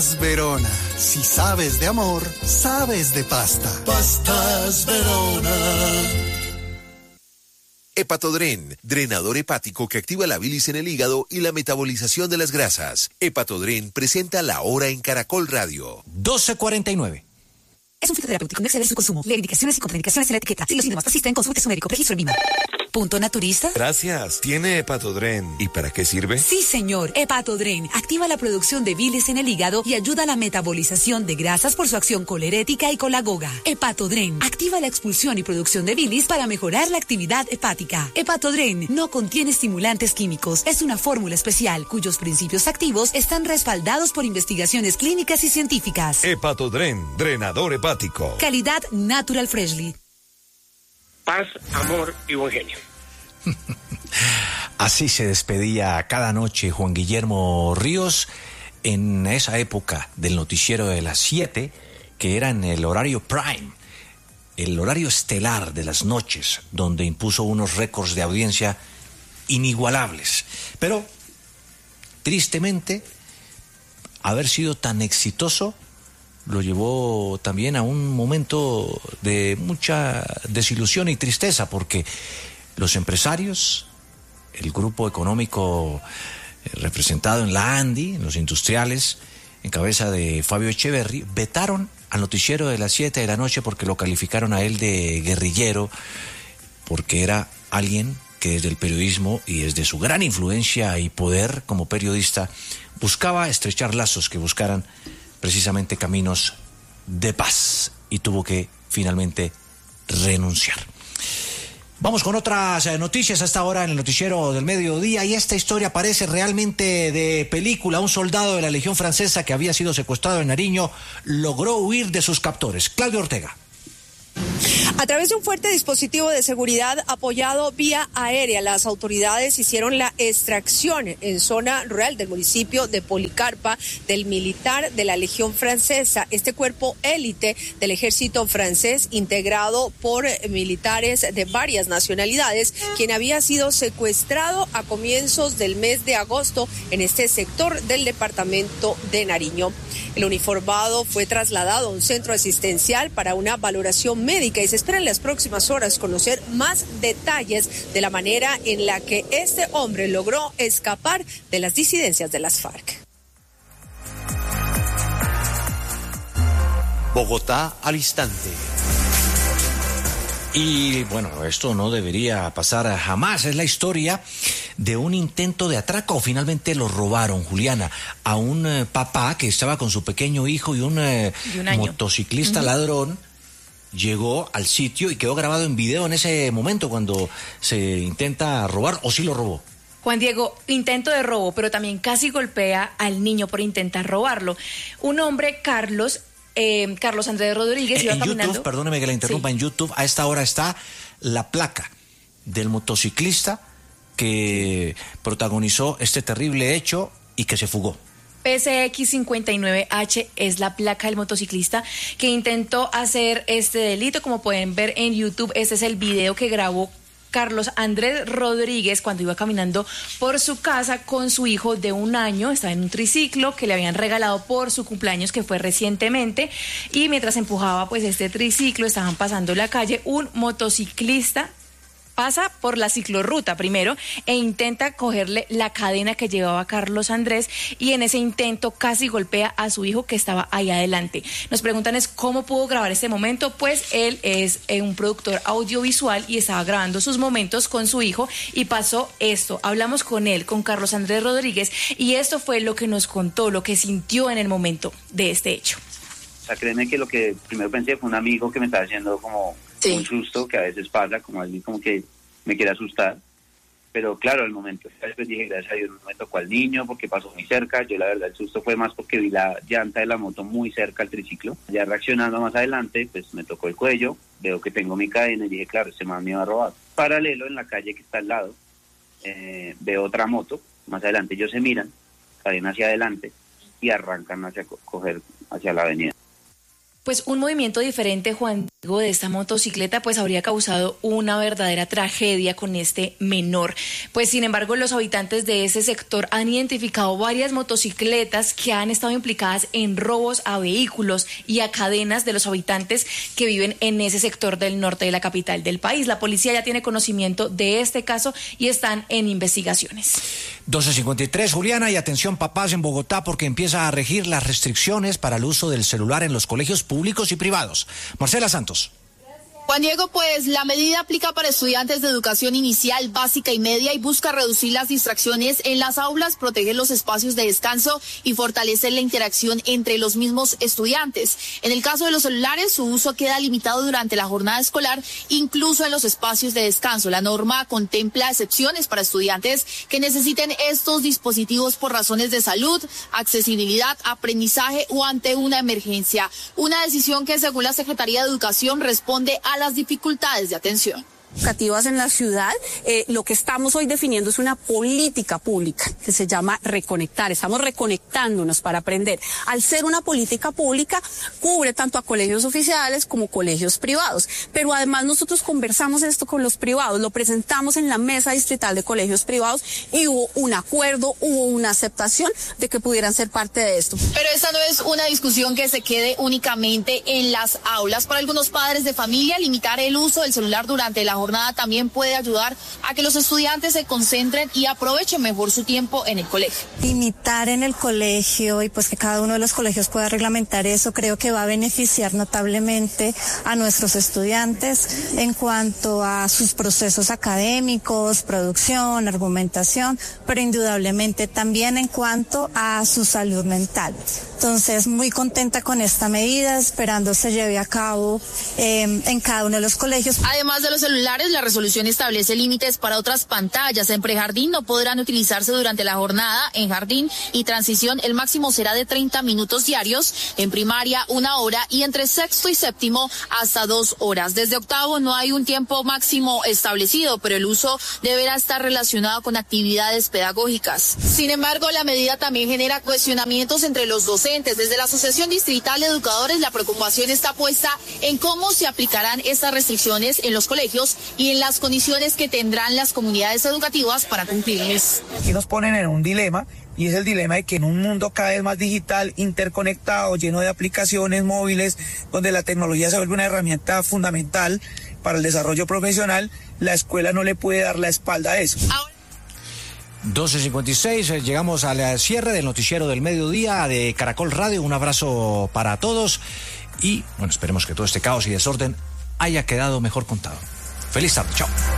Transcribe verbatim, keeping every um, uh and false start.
Verona, si sabes de amor, sabes de pasta. Pastas Verona. Hepatodren, drenador hepático que activa la bilis en el hígado y la metabolización de las grasas. Hepatodren presenta La Hora en Caracol Radio. doce cuarenta y nueve. Es un fitoterapéutico, no exceder su consumo. Lee indicaciones y contraindicaciones en la etiqueta. Si los síntomas persisten, consulte a su médico. Registro en Vima. ¿Punto naturista? Gracias. Tiene Hepatodren. ¿Y para qué sirve? Sí, señor. Hepatodren activa la producción de bilis en el hígado y ayuda a la metabolización de grasas por su acción colerética y colagoga. Hepatodren activa la expulsión y producción de bilis para mejorar la actividad hepática. Hepatodren no contiene estimulantes químicos. Es una fórmula especial cuyos principios activos están respaldados por investigaciones clínicas y científicas. Hepatodren, drenador hepático. Calidad Natural Freshly. Paz, amor y buen genio. Así se despedía cada noche Juan Guillermo Ríos en esa época del noticiero de las siete, que era en el horario prime, el horario estelar de las noches, donde impuso unos récords de audiencia inigualables. Pero, tristemente, haber sido tan exitoso lo llevó también a un momento de mucha desilusión y tristeza, porque los empresarios, el grupo económico representado en la ANDI, en los industriales, en cabeza de Fabio Echeverry, vetaron al noticiero de las siete de la noche porque lo calificaron a él de guerrillero, porque era alguien que desde el periodismo y desde su gran influencia y poder como periodista buscaba estrechar lazos que buscaran precisamente caminos de paz, y tuvo que finalmente renunciar. Vamos con otras noticias a esta hora en el noticiero del mediodía, y esta historia parece realmente de película. Un soldado de la Legión Francesa que había sido secuestrado en Nariño logró huir de sus captores. Claudio Ortega. A través de un fuerte dispositivo de seguridad apoyado vía aérea, las autoridades hicieron la extracción en zona rural del municipio de Policarpa del militar de la Legión Francesa, este cuerpo élite del ejército francés integrado por militares de varias nacionalidades, quien había sido secuestrado a comienzos del mes de agosto en este sector del departamento de Nariño. El uniformado fue trasladado a un centro asistencial para una valoración médica y se espera en las próximas horas conocer más detalles de la manera en la que este hombre logró escapar de las disidencias de las FARC. Bogotá al instante. Y bueno, esto no debería pasar jamás. Es la historia de un intento de atraco. Finalmente lo robaron, Juliana, a un eh, papá que estaba con su pequeño hijo y un, eh, un motociclista uh-huh. ladrón llegó al sitio y quedó grabado en video en ese momento cuando se intenta robar, o sí lo robó. Juan Diego, intento de robo, pero también casi golpea al niño por intentar robarlo. Un hombre, Carlos, eh, Carlos Andrés Rodríguez, eh, iba en caminando. YouTube, perdóneme que la interrumpa, sí. En YouTube a esta hora está la placa del motociclista que protagonizó este terrible hecho y que se fugó. P C X cincuenta y nueve H es la placa del motociclista que intentó hacer este delito. Como pueden ver en YouTube, este es el video que grabó Carlos Andrés Rodríguez cuando iba caminando por su casa con su hijo de un año. Estaba en un triciclo que le habían regalado por su cumpleaños, que fue recientemente, y mientras empujaba pues este triciclo, estaban pasando la calle, un motociclista pasa por la ciclorruta primero e intenta cogerle la cadena que llevaba Carlos Andrés, y en ese intento casi golpea a su hijo que estaba ahí adelante. Nos preguntan es cómo pudo grabar este momento. Pues él es eh, un productor audiovisual y estaba grabando sus momentos con su hijo y pasó esto. Hablamos con él, con Carlos Andrés Rodríguez, y esto fue lo que nos contó, lo que sintió en el momento de este hecho. O sea, créeme que lo que primero pensé fue un amigo que me estaba haciendo como sí. un susto, que a veces pasa, como alguien como que me quiere asustar, pero claro, el momento, después dije, gracias a Dios, no me tocó al niño porque pasó muy cerca. Yo la verdad el susto fue más porque vi la llanta de la moto muy cerca al triciclo. Ya reaccionando más adelante, pues me tocó el cuello, veo que tengo mi cadena y dije, claro, este man me iba a robar. Paralelo, en la calle que está al lado, eh, veo otra moto, más adelante ellos se miran, cadena hacia adelante y arrancan hacia co- coger hacia la avenida. Pues un movimiento diferente, Juan Diego, de esta motocicleta, pues habría causado una verdadera tragedia con este menor. Pues sin embargo, los habitantes de ese sector han identificado varias motocicletas que han estado implicadas en robos a vehículos y a cadenas de los habitantes que viven en ese sector del norte de la capital del país. La policía ya tiene conocimiento de este caso y están en investigaciones. doce cincuenta y tres, Juliana, y atención papás en Bogotá porque empieza a regir las restricciones para el uso del celular en los colegios públicos y privados. Marcela Santos. Juan Diego, pues la medida aplica para estudiantes de educación inicial, básica y media y busca reducir las distracciones en las aulas, proteger los espacios de descanso y fortalecer la interacción entre los mismos estudiantes. En el caso de los celulares, su uso queda limitado durante la jornada escolar, incluso en los espacios de descanso. La norma contempla excepciones para estudiantes que necesiten estos dispositivos por razones de salud, accesibilidad, aprendizaje o ante una emergencia. Una decisión que, según la Secretaría de Educación, responde a las dificultades de atención educativas en la ciudad. Eh, lo que estamos hoy definiendo es una política pública que se llama reconectar. Estamos reconectándonos para aprender. Al ser una política pública, cubre tanto a colegios oficiales como colegios privados. Pero además nosotros conversamos esto con los privados, lo presentamos en la mesa distrital de colegios privados y hubo un acuerdo, hubo una aceptación de que pudieran ser parte de esto. Pero esta no es una discusión que se quede únicamente en las aulas. Para algunos padres de familia, limitar el uso del celular durante la jornada también puede ayudar a que los estudiantes se concentren y aprovechen mejor su tiempo en el colegio. Limitar en el colegio y pues que cada uno de los colegios pueda reglamentar eso, creo que va a beneficiar notablemente a nuestros estudiantes en cuanto a sus procesos académicos, producción, argumentación, pero indudablemente también en cuanto a su salud mental. Entonces, muy contenta con esta medida, esperando se lleve a cabo eh, en cada uno de los colegios. Además de los celulares, la resolución establece límites para otras pantallas. En prejardín no podrán utilizarse durante la jornada. En jardín y transición el máximo será de treinta minutos diarios. En primaria una hora y entre sexto y séptimo hasta dos horas. Desde octavo no hay un tiempo máximo establecido, pero el uso deberá estar relacionado con actividades pedagógicas. Sin embargo, la medida también genera cuestionamientos entre los docentes. Desde la Asociación Distrital de Educadores, la preocupación está puesta en cómo se aplicarán estas restricciones en los colegios y en las condiciones que tendrán las comunidades educativas para cumplirles. Aquí nos ponen en un dilema, y es el dilema de que en un mundo cada vez más digital, interconectado, lleno de aplicaciones móviles, donde la tecnología se vuelve una herramienta fundamental para el desarrollo profesional, la escuela no le puede dar la espalda a eso. Ahora, doce cincuenta y seis, llegamos al cierre del noticiero del mediodía de Caracol Radio. Un abrazo para todos y bueno, esperemos que todo este caos y desorden haya quedado mejor contado. Feliz tarde, chao.